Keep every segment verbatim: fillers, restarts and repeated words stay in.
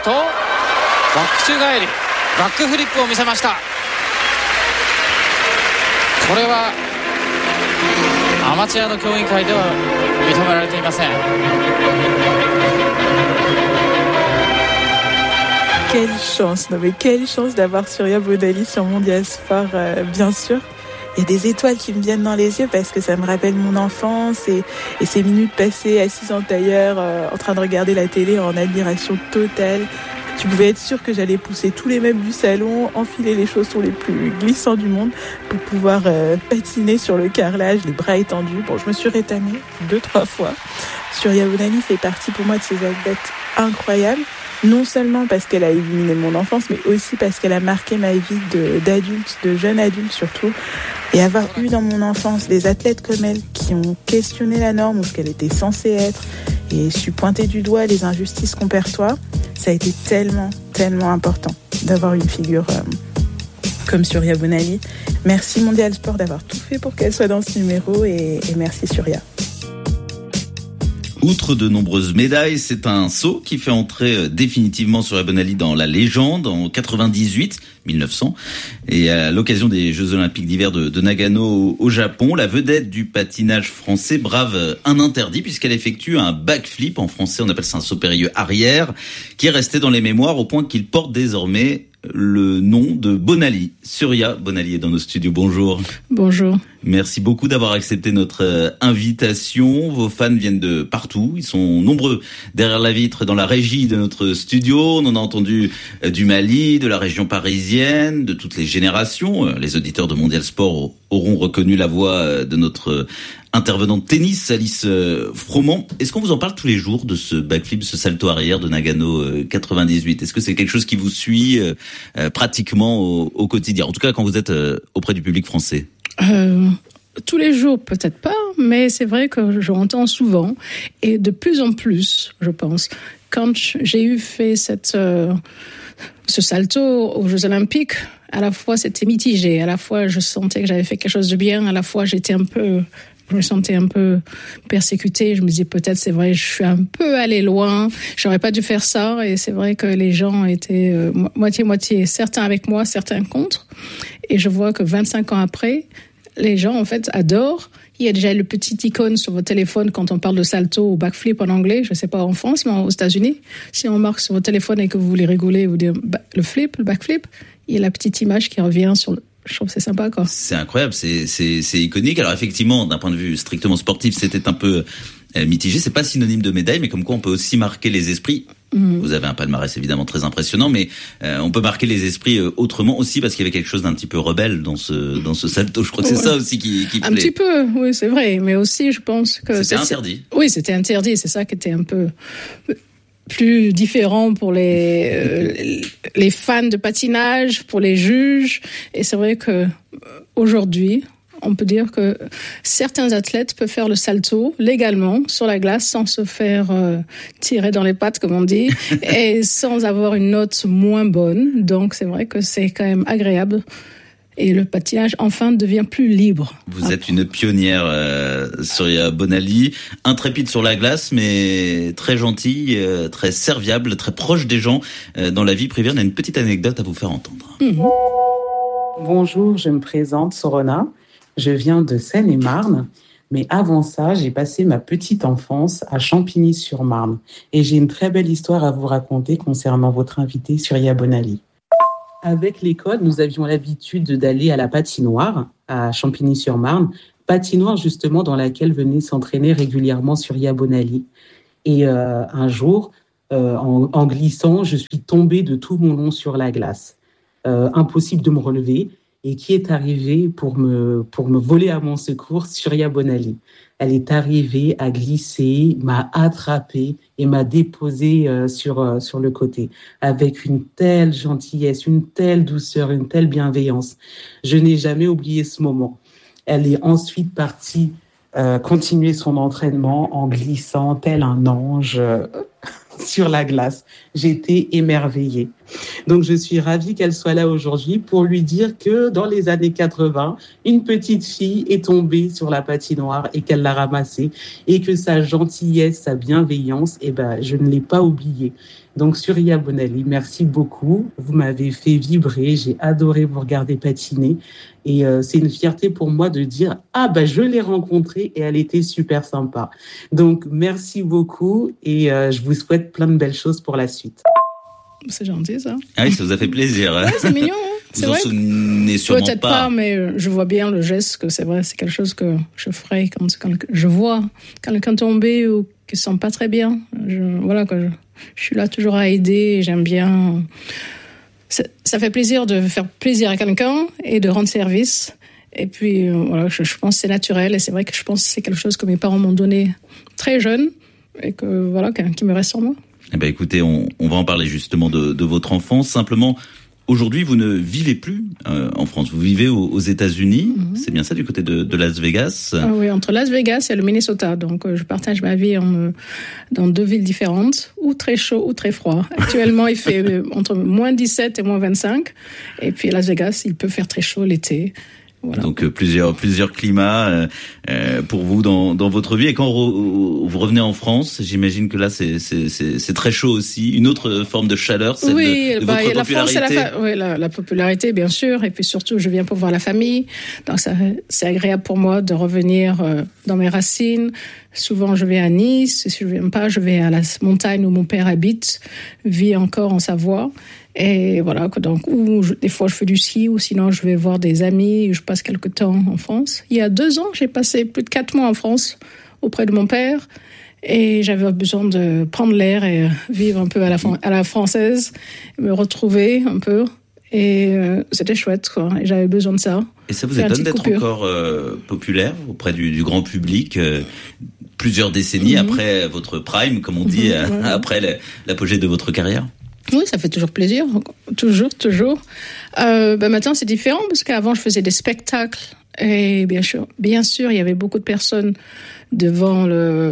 とバック宙返りバックフリップを見せました。これはアマチュアの競技会では認められていません。 Quelle chance, non mais quelle chance d'avoir Surya Bonali sur Mondial Sport, euh, bien sûr. Il y a des étoiles qui me viennent dans les yeux parce que ça me rappelle mon enfance et, et ces minutes passées assises en tailleur euh, en train de regarder la télé en admiration totale. Tu pouvais être sûr que j'allais pousser tous les meubles du salon, enfiler les chaussons les plus glissants du monde pour pouvoir euh, patiner sur le carrelage, les bras étendus. Bon, je me suis rétamée deux, trois fois. Surya Bonali fait partie pour moi de ces athlètes incroyables. Non seulement parce qu'elle a illuminé mon enfance, mais aussi parce qu'elle a marqué ma vie de, d'adulte, de jeune adulte surtout. Et avoir eu dans mon enfance des athlètes comme elle qui ont questionné la norme ou ce qu'elle était censée être et su pointer du doigt les injustices qu'on perçoit, ça a été tellement, tellement important d'avoir une figure euh, comme Surya Bonali. Merci Mondial Sport d'avoir tout fait pour qu'elle soit dans ce numéro et, et merci Surya. Outre de nombreuses médailles, c'est un saut qui fait entrer définitivement Surya Bonali dans la légende en quatre-vingt-dix-huit, mille neuf cents. Et à l'occasion des Jeux Olympiques d'hiver de, de Nagano au Japon, la vedette du patinage français brave un interdit puisqu'elle effectue un backflip. En français, on appelle ça un saut périlleux arrière, qui est resté dans les mémoires au point qu'il porte désormais le nom de Bonali. Surya Bonali est dans nos studios. Bonjour. Bonjour. Merci beaucoup d'avoir accepté notre euh, invitation. Vos fans viennent de partout. Ils sont nombreux derrière la vitre dans la régie de notre studio. On en a entendu euh, du Mali, de la région parisienne, de toutes les générations. Euh, les auditeurs de Mondial Sport auront reconnu la voix euh, de notre euh, intervenante de tennis, Alice euh, Froment. Est-ce qu'on vous en parle tous les jours de ce backflip, ce salto arrière de Nagano euh, quatre-vingt-dix-huit? Est-ce que c'est quelque chose qui vous suit euh, euh, pratiquement au, au quotidien? En tout cas, quand vous êtes euh, auprès du public français. Euh, tous les jours, peut-être pas, mais c'est vrai que j'entends souvent et de plus en plus, je pense. Quand j'ai eu fait cette, euh, ce salto aux Jeux Olympiques, à la fois c'était mitigé, à la fois je sentais que j'avais fait quelque chose de bien, à la fois j'étais un peu, je me sentais un peu persécutée. Je me disais peut-être c'est vrai, je suis un peu allée loin, j'aurais pas dû faire ça. Et c'est vrai que les gens étaient euh, moitié-moitié, certains avec moi, certains contre. Et je vois que vingt-cinq ans après, les gens en fait adorent. Il y a déjà le petit icône sur votre téléphone quand on parle de salto ou backflip en anglais. Je ne sais pas en France, mais aux États-Unis, si on marque sur votre téléphone et que vous voulez rigoler, vous dire le flip, le backflip, il y a la petite image qui revient sur le... Je trouve que c'est sympa, quoi. C'est incroyable, c'est, c'est, c'est iconique. Alors effectivement, d'un point de vue strictement sportif, c'était un peu euh, mitigé. C'est pas synonyme de médaille, mais comme quoi on peut aussi marquer les esprits. Mmh. Vous avez un palmarès évidemment très impressionnant, mais euh, on peut marquer les esprits euh, autrement aussi parce qu'il y avait quelque chose d'un petit peu rebelle dans ce dans ce salto. Je crois que c'est ouais. ça aussi qui, qui plaît. Un petit peu, oui, c'est vrai. Mais aussi, je pense que c'était c'est, interdit. Oui, c'était interdit. C'est ça qui était un peu plus différent pour les euh, les fans de patinage, pour les juges. Et c'est vrai que aujourd'hui, on peut dire que certains athlètes peuvent faire le salto légalement sur la glace sans se faire euh, tirer dans les pattes, comme on dit, et sans avoir une note moins bonne. Donc c'est vrai que c'est quand même agréable. Et le patinage, enfin, devient plus libre. Vous êtes une pionnière, euh, Surya Bonali, intrépide sur la glace, mais très gentille, euh, très serviable, très proche des gens. Euh, dans la vie privée, on a une petite anecdote à vous faire entendre. Mmh. Bonjour, je me présente, Sorona. Je viens de Seine-et-Marne. Mais avant ça, j'ai passé ma petite enfance à Champigny-sur-Marne. Et j'ai une très belle histoire à vous raconter concernant votre invitée, Surya Bonali. Avec l'école, nous avions l'habitude d'aller à la patinoire à Champigny-sur-Marne, patinoire justement dans laquelle venait s'entraîner régulièrement Surya Bonali. Et euh, un jour, euh, en, en glissant, je suis tombée de tout mon long sur la glace. Euh, impossible de me relever. Et qui est arrivée pour me, pour me voler à mon secours? Surya Bonali. Elle est arrivée à glisser, m'a attrapée et m'a déposée euh, sur, euh, sur le côté avec une telle gentillesse, une telle douceur, une telle bienveillance. Je n'ai jamais oublié ce moment. Elle est ensuite partie euh, continuer son entraînement en glissant tel un ange euh, sur la glace. J'étais émerveillée. Donc, je suis ravie qu'elle soit là aujourd'hui pour lui dire que dans les années quatre-vingts, une petite fille est tombée sur la patinoire et qu'elle l'a ramassée et que sa gentillesse, sa bienveillance, eh ben, je ne l'ai pas oubliée. Donc, Surya Bonali, merci beaucoup. Vous m'avez fait vibrer. J'ai adoré vous regarder patiner. Et euh, c'est une fierté pour moi de dire « Ah, ben, je l'ai rencontrée et elle était super sympa. » Donc, merci beaucoup et euh, je vous souhaite plein de belles choses pour la suite. C'est gentil, ça. Ah oui, ça vous a fait plaisir. Ouais, c'est mignon. Hein. Vous c'est en vrai. souvenez sûrement Peut-être pas. pas, mais je vois bien le geste que c'est vrai, c'est quelque chose que je ferais quand, quand je vois quelqu'un tomber ou qui se sent pas très bien. Je, voilà, que je, je suis là toujours à aider et j'aime bien. Ça, ça fait plaisir de faire plaisir à quelqu'un et de rendre service. Et puis, voilà, je, je pense que c'est naturel et c'est vrai que je pense que c'est quelque chose que mes parents m'ont donné très jeune et que, voilà, qui me reste en moi. Eh ben, écoutez, on, on va en parler justement de, de votre enfance. Simplement, aujourd'hui, vous ne vivez plus euh, en France. Vous vivez aux, aux États-Unis. Mm-hmm. C'est bien ça, du côté de, de Las Vegas. Ah oui, entre Las Vegas et le Minnesota. Donc, euh, je partage ma vie en, dans deux villes différentes, ou très chaud ou très froid. Actuellement, il fait euh, entre moins dix-sept et moins vingt-cinq. Et puis, Las Vegas, il peut faire très chaud l'été. Voilà. Donc euh, plusieurs plusieurs climats euh, euh, pour vous dans dans votre vie. Et quand re, vous revenez en France, j'imagine que là c'est c'est c'est c'est très chaud aussi, une autre forme de chaleur, celle oui, de, de bah, votre la popularité. France, c'est la, fa- oui, la, la popularité bien sûr, et puis surtout je viens pour voir la famille, donc ça, c'est agréable pour moi de revenir euh, dans mes racines. Souvent je vais à Nice, si je viens pas, je vais à la montagne où mon père habite, vit encore en Savoie. Et voilà, donc, ou je, des fois je fais du ski, ou sinon je vais voir des amis, je passe quelque temps en France. Il y a deux ans, j'ai passé plus de quatre mois en France, auprès de mon père, et j'avais besoin de prendre l'air et vivre un peu à la, à la française, me retrouver un peu, et euh, c'était chouette, quoi, et j'avais besoin de ça. Et ça vous étonne d'être coupure. encore euh, populaire auprès du, du grand public euh, plusieurs décennies mm-hmm. après votre prime, comme on dit, mm-hmm, ouais. après l'apogée de votre carrière? Oui, ça fait toujours plaisir, toujours, toujours. Euh, ben maintenant, c'est différent parce qu'avant, je faisais des spectacles et bien sûr, bien sûr, il y avait beaucoup de personnes devant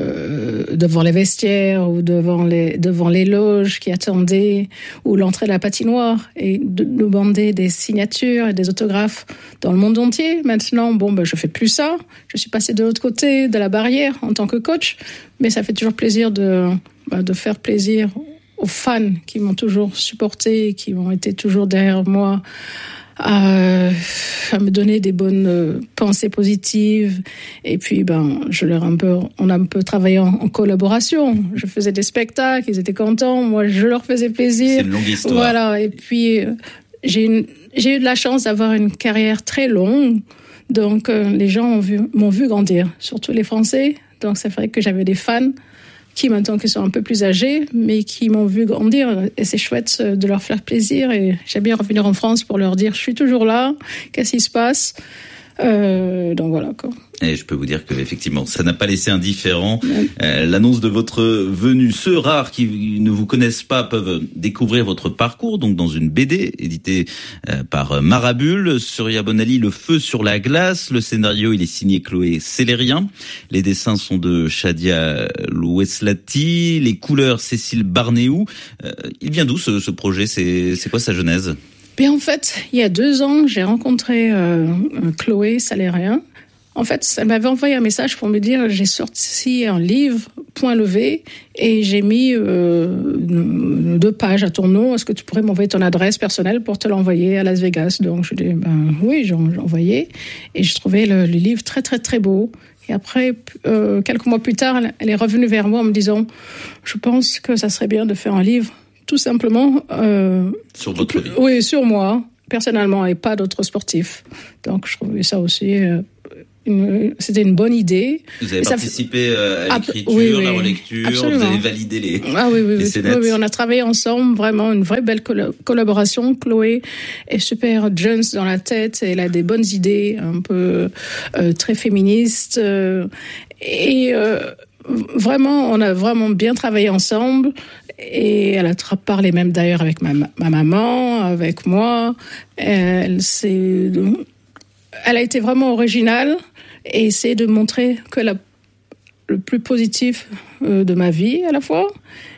le, devant les vestiaires ou devant les, devant les loges qui attendaient ou l'entrée de la patinoire et de nous demander des signatures et des autographes dans le monde entier. Maintenant, bon, ben je fais plus ça. Je suis passée de l'autre côté de la barrière en tant que coach, mais ça fait toujours plaisir de, ben, de faire plaisir aux fans qui m'ont toujours supporté, qui ont été toujours derrière moi, à, à me donner des bonnes euh, pensées positives. Et puis, ben, je leur un peu, on a un peu travaillé en, en collaboration. Je faisais des spectacles, ils étaient contents, moi je leur faisais plaisir. C'est une longue histoire. Voilà. Et puis, euh, j'ai, une, j'ai eu de la chance d'avoir une carrière très longue. Donc, euh, les gens ont vu, m'ont vu grandir, surtout les Français. Donc, c'est vrai que j'avais des fans qui maintenant qui sont un peu plus âgés, mais qui m'ont vu grandir. Et c'est chouette de leur faire plaisir. Et j'aime bien revenir en France pour leur dire, je suis toujours là, qu'est-ce qui se passe ? Euh, donc voilà, quoi. Et je peux vous dire que effectivement, ça n'a pas laissé indifférent euh, l'annonce de votre venue. Ceux rares qui ne vous connaissent pas peuvent découvrir votre parcours, donc dans une B D éditée euh, par Marabule. Surya Bonali, Le feu sur la glace. Le scénario, il est signé Chloé Célérien. Les dessins sont de Shadia Loueslati. Les couleurs, Cécile Barnéou. Euh, il vient d'où ce, ce projet ? C'est, c'est quoi sa genèse ? Bien, en fait, il y a deux ans, j'ai rencontré euh, Chloé Célérien. En fait, elle m'avait envoyé un message pour me dire j'ai sorti un livre, point levé, et j'ai mis euh, deux pages à ton nom. Est-ce que tu pourrais m'envoyer ton adresse personnelle pour te l'envoyer à Las Vegas ? Donc, je dis ben oui, j'ai envoyé. Et je trouvais le, le livre très, très, très beau. Et après, euh, quelques mois plus tard, elle est revenue vers moi en me disant je pense que ça serait bien de faire un livre, tout simplement. Euh, sur votre vie ? Oui, sur moi, personnellement, et pas d'autres sportifs. Donc, je trouvais ça aussi. Euh, Une, c'était une bonne idée. Vous avez et participé ça, à l'écriture, oui, oui, la relecture, absolument. Vous avez validé les, ah, oui, oui, les oui, scénettes. Oui, oui, on a travaillé ensemble, vraiment une vraie belle coll- collaboration. Chloé est super jeune dans la tête, elle a des bonnes idées, un peu euh, très féministes. Euh, et euh, vraiment, on a vraiment bien travaillé ensemble. Et elle a parlé même d'ailleurs avec ma, ma maman, avec moi. Elle s'est... Elle a été vraiment originale et essayer de montrer que la, le plus positif euh, de ma vie à la fois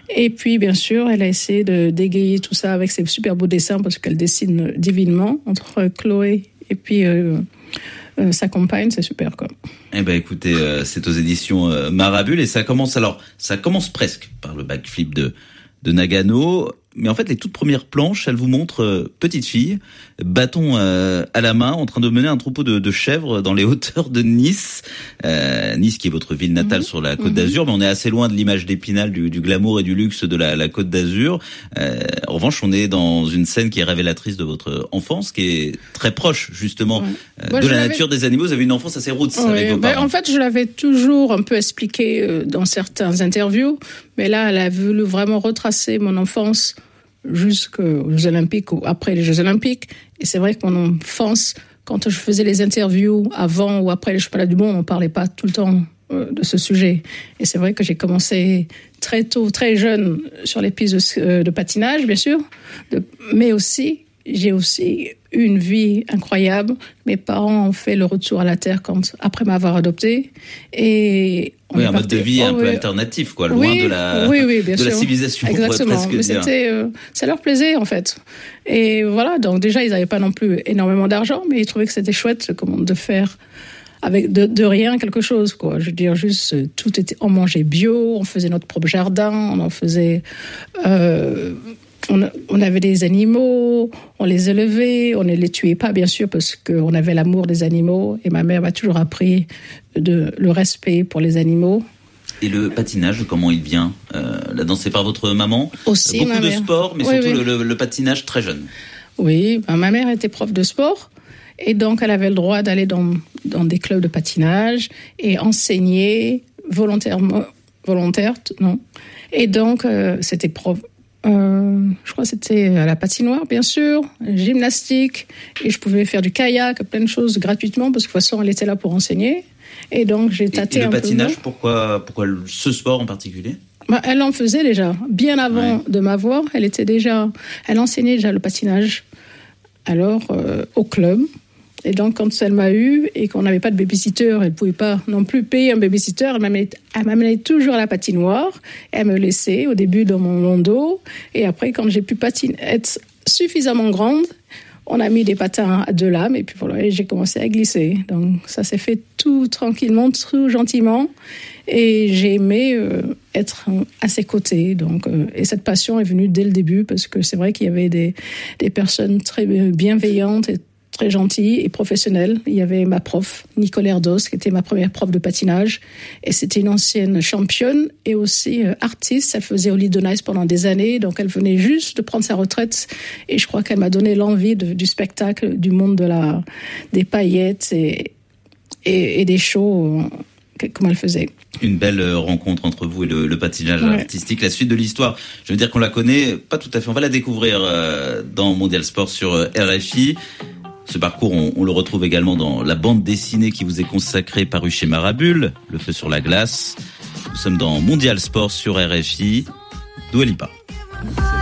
Et puis, bien sûr, elle a essayé de dégayer tout ça avec ses super beaux dessins parce qu'elle dessine divinement entre Chloé et puis euh, euh, sa compagne. C'est super, quoi. Eh ben, écoutez, euh, c'est aux éditions euh, Marabule et ça commence alors, ça commence presque par le backflip de de Nagano. Mais en fait, les toutes premières planches, elles vous montrent euh, petite fille, bâton euh, à la main, en train de mener un troupeau de, de chèvres dans les hauteurs de Nice. Euh, Nice qui est votre ville natale mmh. sur la Côte mmh. d'Azur, mais on est assez loin de l'image d'Épinal, du, du glamour et du luxe de la, la Côte d'Azur. Euh, en revanche, on est dans une scène qui est révélatrice de votre enfance, qui est très proche justement ouais. euh, Moi, de la nature des animaux. Vous avez une enfance assez roots ouais, avec vos parents. Ben, en fait, je l'avais toujours un peu expliqué euh, dans certains interviews, mais là, elle a voulu vraiment retracer mon enfance jusqu'aux Jeux Olympiques ou après les Jeux Olympiques. Et c'est vrai que mon enfance, quand je faisais les interviews avant ou après les Championnats du Monde, on ne parlait pas tout le temps euh, de ce sujet. Et c'est vrai que j'ai commencé très tôt, très jeune, sur les pistes de, de patinage, bien sûr, de, mais aussi, j'ai aussi eu une vie incroyable. Mes parents ont fait le retour à la terre quand, après m'avoir adoptée. Et on oui, est un parti, mode de vie oh, un peu oui. alternatif, quoi, loin oui, de la, oui, oui, bien de sûr. la civilisation. Exactement. Mais c'était, euh, ça leur plaisait, en fait. Et voilà, donc déjà, ils n'avaient pas non plus énormément d'argent, mais ils trouvaient que c'était chouette comment, de faire avec de, de rien quelque chose, quoi. Je veux dire, juste, tout était, on mangeait bio, on faisait notre propre jardin, on en faisait, euh, on, on avait des animaux, on les élevait, on ne les tuait pas, bien sûr, parce qu'on avait l'amour des animaux. Et ma mère m'a toujours appris de, le respect pour les animaux. Et le patinage, comment il vient euh, là-dedans, c'est par votre maman. Aussi, beaucoup ma de mère. sport, mais oui, surtout oui. Le, le, le patinage très jeune. Oui, ben, ma mère était prof de sport. Et donc, elle avait le droit d'aller dans, dans des clubs de patinage et enseigner volontairement, volontaire, non. Et donc, euh, c'était prof. Euh, je crois que c'était à la patinoire, bien sûr, gymnastique, et je pouvais faire du kayak, plein de choses gratuitement, parce que de toute façon, elle était là pour enseigner. Et donc, j'ai tâté et, et un le peu. Le patinage, pourquoi, pourquoi ce sport en particulier ? Bah, elle en faisait déjà. Bien avant ouais. de m'avoir, elle était déjà, elle enseignait déjà le patinage. Alors, euh, au club. Et donc, quand elle m'a eu et qu'on n'avait pas de babysitter, elle ne pouvait pas non plus payer un babysitter, elle m'amenait, elle m'amenait toujours à la patinoire. Elle me laissait au début dans mon landau. Et après, quand j'ai pu patiner, être suffisamment grande, on a mis des patins à deux lames et puis voilà, et j'ai commencé à glisser. Donc, ça s'est fait tout tranquillement, tout gentiment. Et j'ai aimé euh, être à ses côtés. Donc, euh, et cette passion est venue dès le début parce que c'est vrai qu'il y avait des, des personnes très bienveillantes et très gentille et professionnelle. Il y avait ma prof, Nicole Erdos, qui était ma première prof de patinage. Et c'était une ancienne championne et aussi euh, artiste. Elle faisait au Lido Nice pendant des années. Donc, elle venait juste de prendre sa retraite. Et je crois qu'elle m'a donné l'envie de, du spectacle, du monde de la, des paillettes et, et, et des shows, euh, comme elle faisait. Une belle rencontre entre vous et le, le patinage ouais. artistique. La suite de l'histoire, je veux dire qu'on la connaît pas tout à fait. On va la découvrir euh, dans Mondial Sport sur euh, R F I. Ce parcours, on, on le retrouve également dans la bande dessinée qui vous est consacrée, parue chez Marabule, Le Feu sur la glace. Nous sommes dans Mondial Sport sur R F I. Dua Lipa.